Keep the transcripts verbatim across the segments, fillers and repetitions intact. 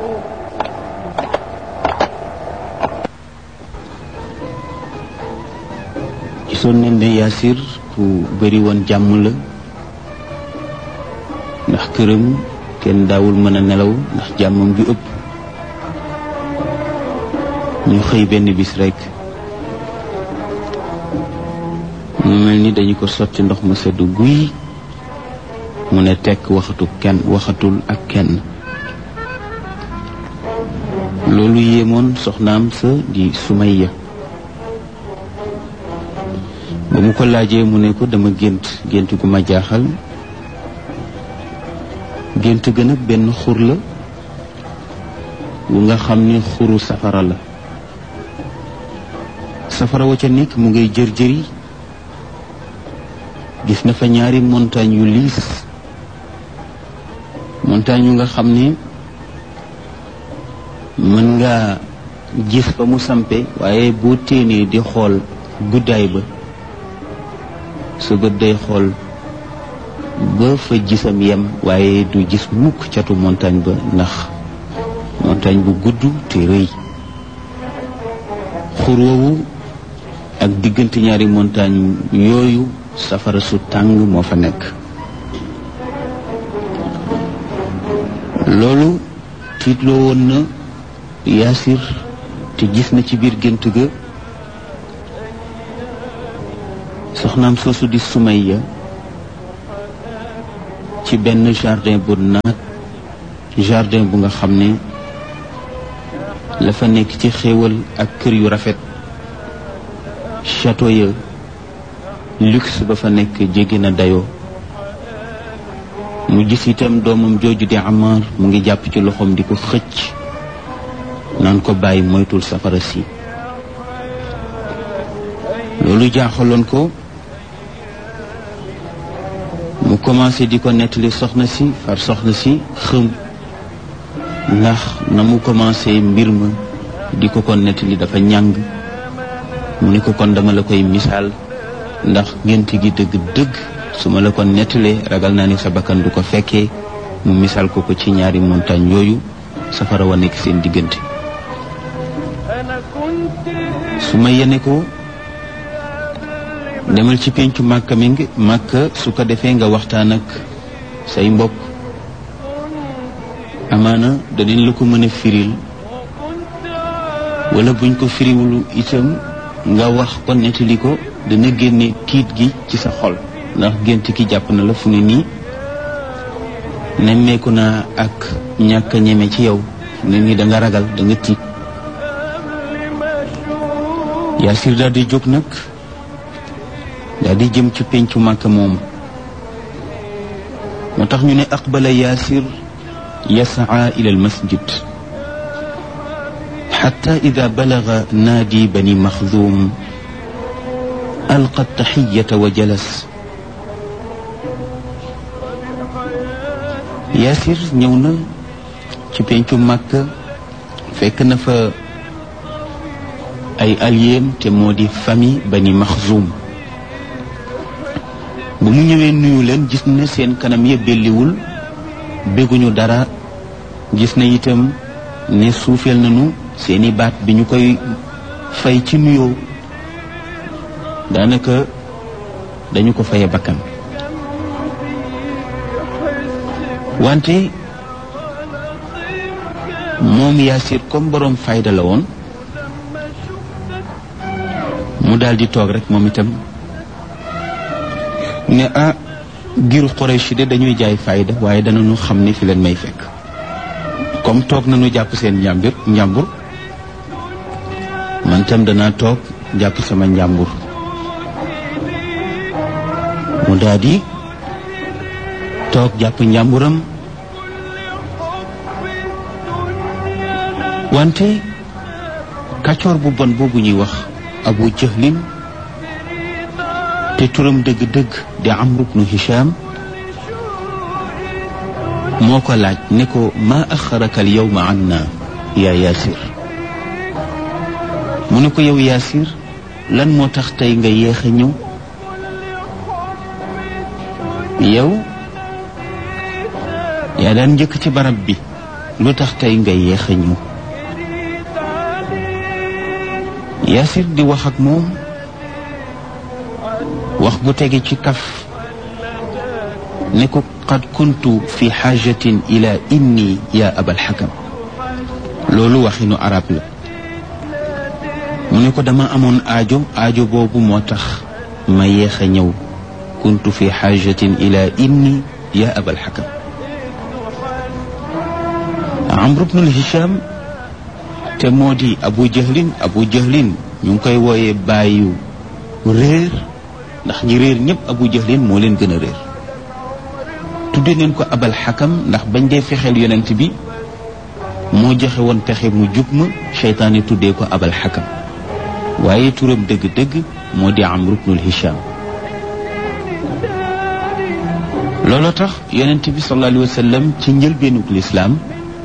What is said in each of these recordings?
gisoon nañ ne Yaasir ku bëri woon jàmm la ndax këram kenn daawul mën a nelaw ndax jàmmam ju ëpp. ñu xëy benn bis rekk mu mel ni dañu ko sotti ndox mu sedd guy mu ne tekk waxatu kenn waxatul ak kenn. loolu yéemoon soxnaam sa di Sumayya. ba mu ko laajee mu ne ko dama gént gént gu ma jaaxal. gént gën a benn xur la wu nga xam ni xuru safara la. safara wa ca nekk mu ngay jër-jëri. gis na fa ñaari montagne yu liis montagne yu nga xam ni mën nga gis fa mu sampe waaye boo téenee di xool guddaay ba sa bët day xool ba fa gisam yem waaye du gis mukk catu montagne ba ndax montagne bu gudd te rëy. xur woowu ak diggante ñaari montagne yooyu safara su tàng moo fa nekk. loolu tiitloo woon na Yaasir te gis na ci biir gént ga soxnaam soosu di Sumayya ci benn jardin bu naat jardin bu nga xam ne la fa nekk ci xéewal ak kër yu rafet château ya luxe ba fa nekk jéggi na dayoo. mu gis itam doomam jooju di Amar mu ngi jàpp ci loxoom di ko xëcc naan ko bàyyi moytul safara si. loolu jaaxaloon ko mu commencé di ko nettali soxna si far soxna si xëm ndax na mu commencé mbir ma di ko ko nettali dafa ñàng. mu ni ko kon dama la koy misaal ndax gént gi dëgg-dëgg su ma la ko nettalee ragal naa ni sa bakkan du ko fekkee. mu misaal ko ko ci ñaari montagne yooyu safara wa nekk seen diggante. su ma yene ko demal ci pencu Màkka mi ngi Màkka su ko defee nga waxtaan ak say mbokk amaana danañ la ko mën a firil wala buñ ko firiwulu itam nga wax ko nettali ko dana génne tiit gi ci sa xol ndax gént ki jàpp na la fu ne nii nemmeeku naa ak ñàkk a ñeme ci yow fu ne nii da nga ragal da nga tiit. Yaasir daal di jóg nag daal di jëm ci pencu Màkka moomu moo tax ñu ne aqbala Yaasir yasaa ila al masjid xatta ida balaga naadi bani maxduum alqa taxiyata wa jalas. Yaasir ñëw na ci pencu Màkka fekk na fa ay alliés te moo di famille bani maxduum. bu mu ñëwee nuyu leen gis na seen kanam ya belliwul bégguñu dara. gis na itam ne suufeel nañu seeni baat bi ñu koy fay ci nuyoo daanaka dañu ko faye bakkan. wante moom Yaasir comme boroom fayda la woon mu daal di toog rek moom itam ne ah giru Quraysh de dañuy jaay fayda waaye danañu xam ne fi leen may fekk. comme toog nañu jàpp seen njàmbur njàmbur man tam danaa toog jàpp sama njàmbur. mu daal di toog jàpp njàmburam wante kàccoor bu bon boobu ñuy wax Abu Jahlin te turam dëgg-dëgg di Amr ibn Hisham moo ko laaj ne ko maa axaraka al yawma anna yaa Yaasir. mu ne ko yow Yaasir lan moo tax tey nga yéex a ñëw. yow yaa daan njëkk ci barab bi lu tax tey nga yéex a ñëw Yaasir di wax ak moom wax bu tege ci kaf ne ko qad kuntu fi xaajatin ila inni ya abal xakam loolu waxinu arab la mu ne ko dama amoon aajo aajo boobu moo tax ma yéex a ñëw kuntu fi xaajatin ila inni ya abal xakam Amr ibn Hisham te moo di Abu Jahlin Abu Jahlin ñu ngi koy wooyee bàyyu réer ndax ñi réer ñëpp Abu Jahlin moo leen gën a réer tudde neen ko abal xakam ndax bañ dee fexeel yonent bi moo joxe woon pexe mu jub ma seytaane tuddee ko abal xakam waaye turam dëgg-dëgg moo di Amr ibn Hisham looloo tax yonent bi sallallahu alayhi wa sallam ci njëlbeenug lislaam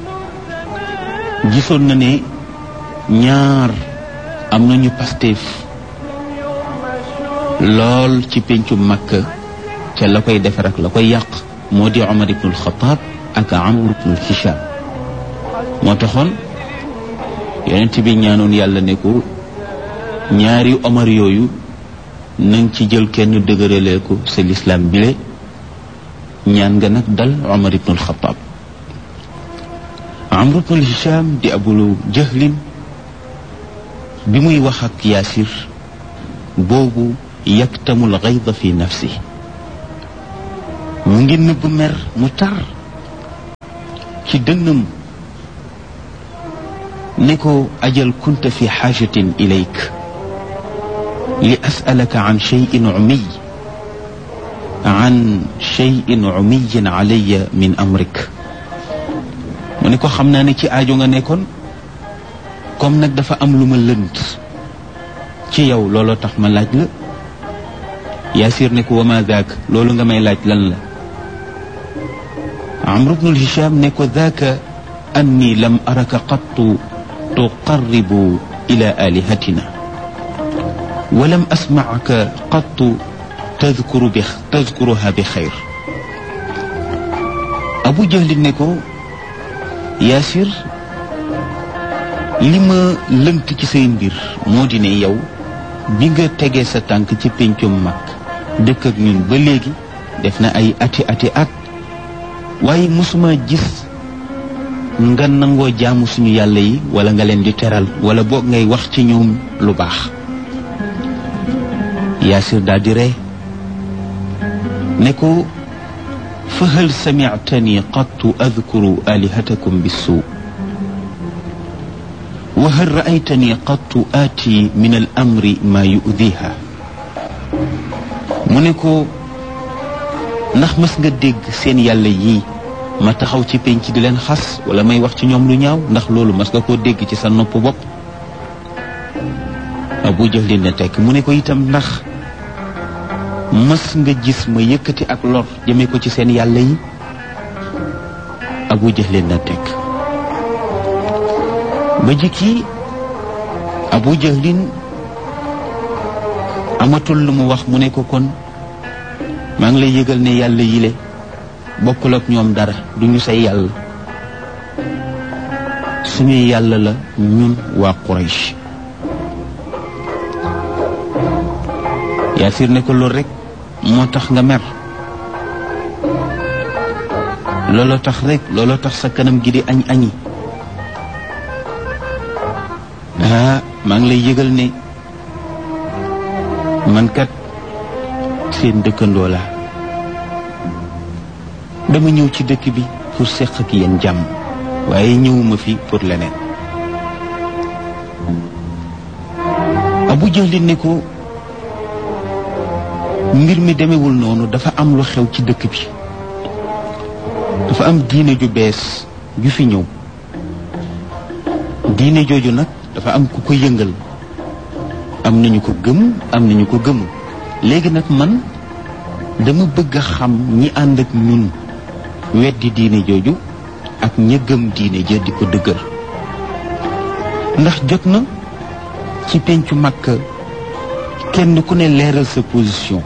gisoon na ne ñaar am nañu Pastef lool ci péncu Makka ca la koy defar ak la koy yàq moo di Omar ibnul Xataab ak Amr ibnul Hisham moo taxoon yonent bi ñaanoon yàlla ne ko ñaari Omar yooyu nang ci jël kenn dëgëralee ko sa lislaam bile ñaan nga nag dal Omar ibnul Xataab Amr ibnul Hisham di Abu Jahlin bi muy wax ak Yaasir boobu yaktamul gayda fi nafsi mu ngi nëbb mer mu tar ci dënnam ne ko ajal kunta fi xaajatin ilayk li asalaka an cheyin umiy an cheyin umiyin alaya min amrik mu ne ko xam naa ne ci aajo nga nekkoon comme nag dafa am lu ma lënt ci yow looloo tax ma laaj la Yaasir ne ko wa ma daak loolu nga may laaj lan la Amr ibnul Hisham ne ko daaka anni lam araka qattu tuqarribu ila alihatina wa lam asmacka qattu tadkuru bi tadkuruha bi xayr Abu Jahl ne ko Yaasir li ma lënt ci say mbir moo di ne yow bi nga tegee sa tànk ci péncum mag dëkk ak ñun ba léegi def na ay ati ati at waaye mosuma gis nga nangoo jaamu suñu yàlla yi wala nga leen di teral wala boog ngay wax ci ñoom lu baax Yaasir daal di ree ne ko fa hal samictani qattu adkuru alihatakum bissuu wa hal raaytani qattu aati min al amri ma yudiha mu ne ko ndax mas nga dégg seen yàlla yii ma taxaw ci penc di leen xas wala may wax ci ñoom lu ñaaw ndax loolu mas nga koo dégg ci sa nopp bopp Abu Jahl ne tekk mu ne ko itam ndax mas nga gis ma yëkkati ak lor jëme ko ci seen yàlla yi Abu Jahl na tekk ba jikki Abu Jahlin amatul lu mu wax mu ne ko kon maa ngi lay yëgal ne yàlla yile bokkul ak ñoom dara duñu say yàlla suñuy yàlla la ñun waa Quraysh Yaasir ne ko loolu rek moo tax nga mer looloo tax rek looloo tax sa kanam gi di añ añi ah maa ngi lay yëgal ne man kat seen dëkkandoo la dama ñëw ci dëkk bi pour seq ak yéen jàmm waaye ñëwuma fi pour leneen Abu Jahl ne ko mbir mi demewul noonu dafa am lu xew ci dëkk bi dafa am diine ju bees ju fi ñëw diine jooju nag dafa am ku ko yëngal am nañu ko gëm am nañu ko gëmul léegi nag man dama bëgg a xam ñi ànd ak ñun weddi diine jooju ak ña gëm diine ja di ko dëggal ndax jot na ci pencu Makka kenn ku ne leeral sa position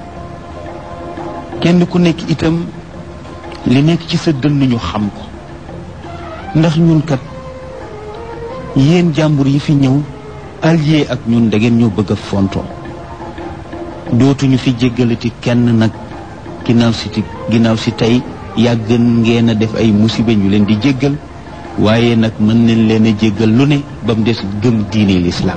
kenn ku nekk itam li nekk ci sa dënn ñu xam ko ndax ñun kat yéen jàmbur yi fi ñëw allié ak ñun da ngeen ñoo bëgg a fontoo dootuñu fi jéggalati kenn nag ginnaaw si ti ginnaaw si tey yàgg ngeen a def ay musiba ñu leen di jéggal waaye nag mën nañ leen a jéggal lu ne ba mu des gëm diine lislaam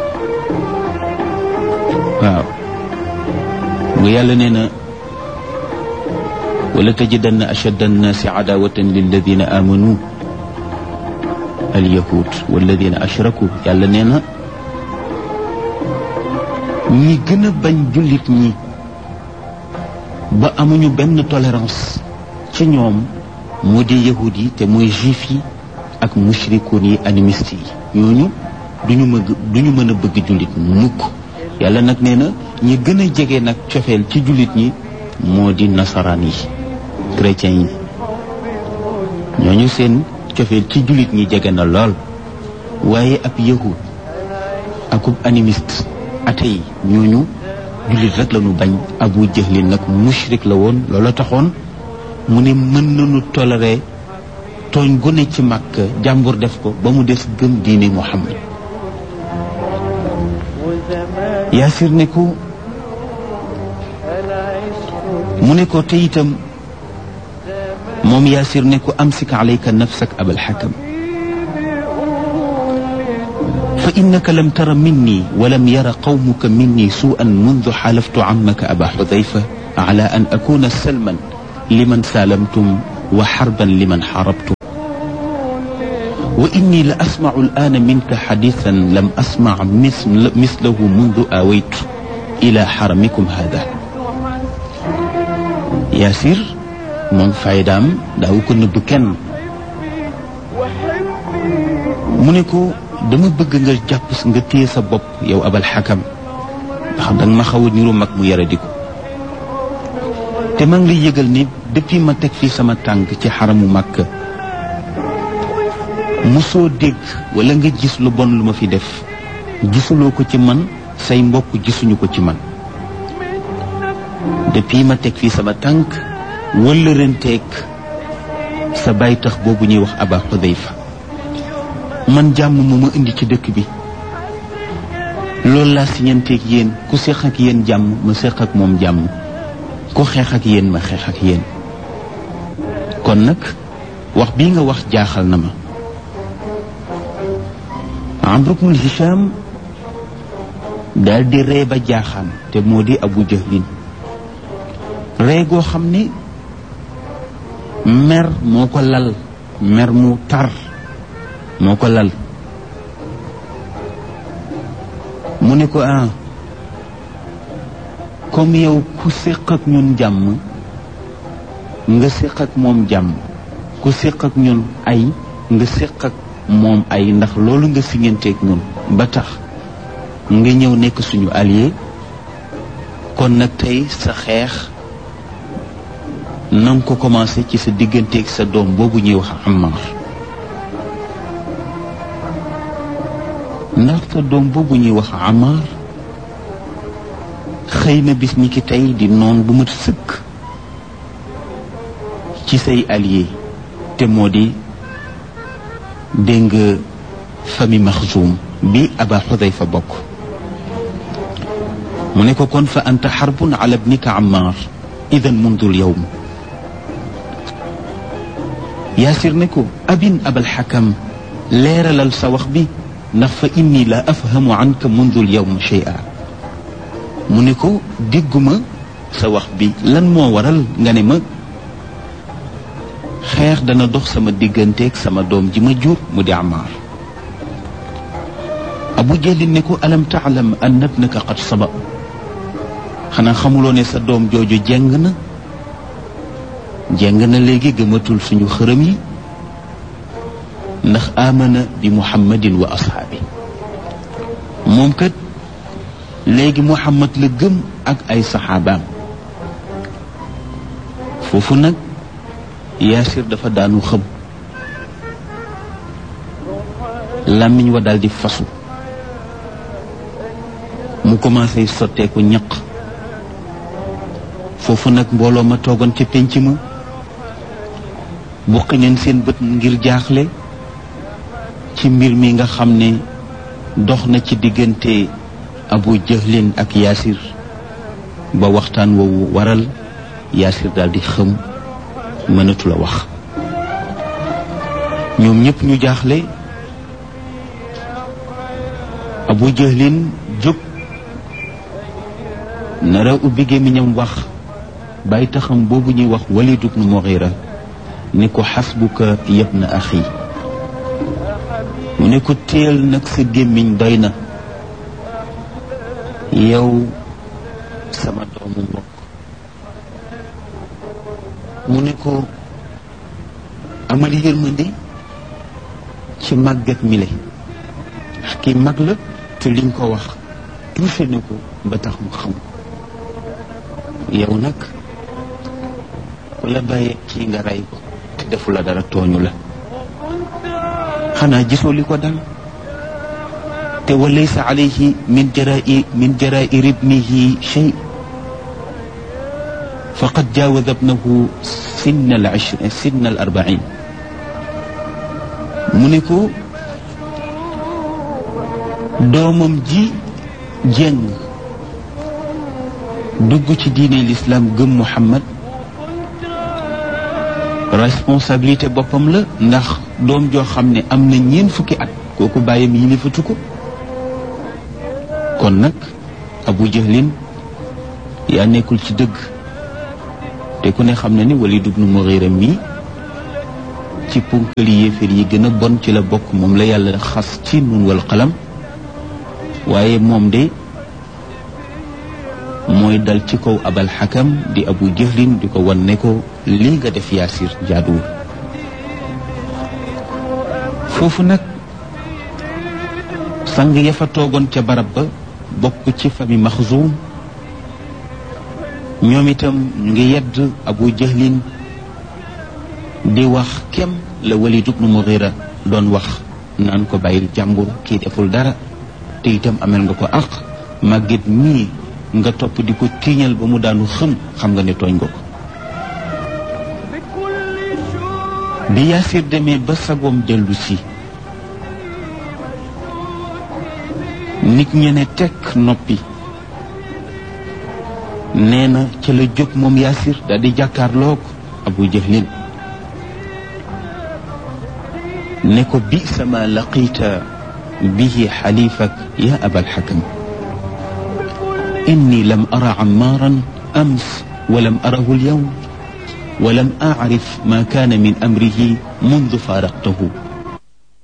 waaw bu yàlla nee na wala tajidanna ashadda annaasi adawatan lilladina amanu alyahud walladina ashraku yàlla nee na ñi gën a bañ jullit ñi ba amuñu benn tolérance ci ñoom moo di yahud yi te mooy juif yi ak mushrikoon yi animiste yi ñooñu duñu mën duñu mën a bëgg jullit mukk yàlla nag nee na ñi gën a jege nag cofeel ci jullit ñi moo di nasaraan yi chrétiens yi ñooñu seen cofeel ci jullit ñi jege na lool waaye ab yahud akub animiste ate yi ñooñu jullit rek la ñu bañ. Abu Jahlin nag mushrik la woon loola taxoon mu ne mën nañu toléré tooñ gu ne ci Makka jàmbur def ko ba mu des gëm diine Muhammad. Yaasir ne ko mu ne ko te itam moom Yaasir ne ko amsik alayka nafsak abal xakam fa innaka lam tara minni walam yara qawmuka minni suu'an mundu xaalaftu ammaka aba xudayfa ala an akuna salman liman saalamtum wa xarban liman xarabtum wa inni la asmacu al'aana minka xadiisan lam asmac mislahu mundu aawaytu ila xaramikum haada. Yaasir moom faydaam daawu ko nëbb kenn mu ne ko dama bëgg nga jàpp nga téye sa bopp yow abal xakam ndax danga ma xaw a niru mag mu yara di ko te maa ngi lay yëgal ni depuis ma teg fii sama tànk ci xaramu Makka mosoo dégg wala nga gis lu bon lu ma fi def gisuloo ko ci man say mbokk gisuñu ko ci man depuis ma teg fii sama tànk wala renteeg sa bay tax boobu ñuy wax Aba Xudayfa man jàmm moo ma indi ci dëkk bi loolu laa siñanteeg yéen ku seq ak yéen jàmm ma seq ak moom jàmm ku xeex ak yéen ma xeex ak yéen kon nag wax bii nga wax jaaxal na ma. Amr ibn Hisham daal di ree ba jaaxaan te moo di Abu Jahlin ree goo xam ne mer moo ko lal mer mu tar moo ko lal mu ne ko ah comme yow ku séq ak ñun jàmm nga séq ak moom jàmm ku séq ak ñun ay nga séq ak moom ay ndax loolu nga siñanteeg ñun ba tax nga ñëw nekk suñu allié kon nag tey sa xeex nanga ko commencé ci sa digganteeg sa doom boobu ñuy wax Ammar ndax sa doom boobu ñuy wax Ammar xëy na bis ñi ki tey di noon bu mat sëkk ci say allié te moo di dégg nga famille Maxzum bi Aba Xudayfa bokk mu ne ko kon fa anta xarbun ala ibnika Ammar idan mundu lyawm. Yaasir ne ko abin abal xakam leeralal sa wax bi ndax fa inni la afhamu anka mundu lyawm shay'a mu ne ko dégguma sa wax bi lan moo waral nga ne ma xeex dana dox sama digganteeg sama doom ji ma jur mu di Ammar. Abu Jahlin ne ko alam taalam anna ibnaka qad saba xanaa xamuloo ne sa doom jooju jeng na jeng na léegi gëmatul suñu xërëm yi ndax amana bi muhammadin wa ashaabi moom kat léegi muhammad la gëm ak ay saxaabaam. foofu nag Yaasir dafa daanu xëm làmmiñ wa daal di fasu mu commencé sotteeku ñaq. foofu nag mbooloo ma toogoon ca pénc ma buqi neen seen bët ngir jaaxle ci mbir mi nga xam ne dox na ci diggante Abu Jahlin ak Yaasir ba waxtaan woowu waral Yaasir daal di xëm mënatu la wax ñoom ñëpp ñu jaaxle Abu Jahlin jóg nara ubbi gémmiñam wax bàyyi taxam boobu ñuy wax Walid ibn Mughira ni ko xasbuka yabna axi mu ne ko teel nag sa gémmiñ doy na yow sama doomu mbokk mu ne ko amal yërmande ci màggat mi le kii mag la te liñ ko wax touché na ko ba tax mu xam yow nag ku la bàyyee kii nga rey ko te defu la dara tooñu la xanaa gisoo li ko dal te wa laysa alayhi min jarai min jarair ibnihi shay faqad jaawaza ibnahu sinna al ishrin sinna al arbain mu ne ko doomam ji jeng dugg ci diine l'islam gëm Muhammad responsabilité boppam la ndax doom joo xam ne am na ñeent fukki at kooku bàyyam yilifatu ko kon nag Abu Jahlin yaa nekkul ci dëgg te ku ne xam na ni Walid ibn Mughira mi ci punkali yéeféer yi gën a bon ci la bokk moom la yàlla xas ci nun wal qalam waaye moom de mooy dal ci kaw Abal Hakam di Abu Jahlin di ko wan ne ko lii nga def Yaasir jaaduwul foofu nag sang ya fa toogoon ca barab ba bokk ci famille Maxzum ñoom itam ñu ngi yedd Abu Jahlin di wax kem la Walid ibn Mughira doon wax naan ko bàyyil jàmbur kii deful dara te itam amel nga ko àq màgget mii nga topp di ko tiiñal ba mu daanu xëm xam nga ne tooñ nga ko bi Yaasir demee ba sagoom dellu si nit ñe ne tekk noppi nee na ca la jóg moom Yaasir daal di jàkkaarloog Abu Jahlin ne ko bi sama laqita bihi xalifak ya Abal Hakam inni lam ara Ammaaran ams walam arahu alyawm walam aarif ma kaana min amrihi mundu faaraqtahu